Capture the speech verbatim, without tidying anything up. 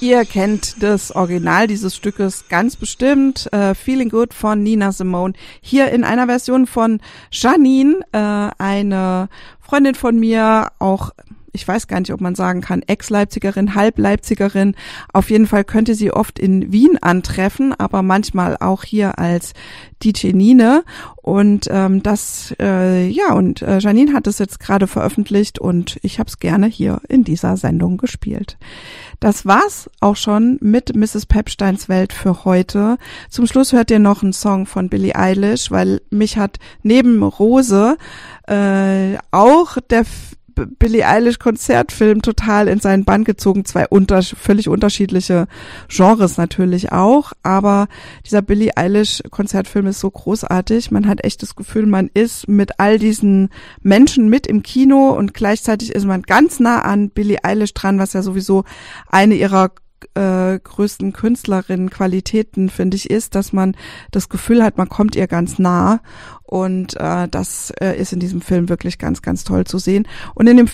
Ihr kennt das Original dieses Stückes ganz bestimmt, äh, Feeling Good von Nina Simone, hier in einer Version von Janine, äh, eine Freundin von mir, auch, ich weiß gar nicht, ob man sagen kann, Ex-Leipzigerin, Halb-Leipzigerin, auf jeden Fall könnte sie oft in Wien antreffen, aber manchmal auch hier als D J Nine und ähm, das, äh, ja, und äh, Janine hat es jetzt gerade veröffentlicht und ich habe es gerne hier in dieser Sendung gespielt. Das war's auch schon mit Misses Pepsteins Welt für heute. Zum Schluss hört ihr noch einen Song von Billie Eilish, weil mich hat neben Rose äh, auch der F- Billie Eilish Konzertfilm total in seinen Bann gezogen. Zwei unter, völlig unterschiedliche Genres natürlich auch, aber dieser Billie Eilish Konzertfilm ist so großartig. Man hat echt das Gefühl, man ist mit all diesen Menschen mit im Kino und gleichzeitig ist man ganz nah an Billie Eilish dran, was ja sowieso eine ihrer äh, größten Künstlerinnen-Qualitäten, finde ich, ist, dass man das Gefühl hat, man kommt ihr ganz nah und äh, das äh, ist in diesem Film wirklich ganz, ganz toll zu sehen. Und in dem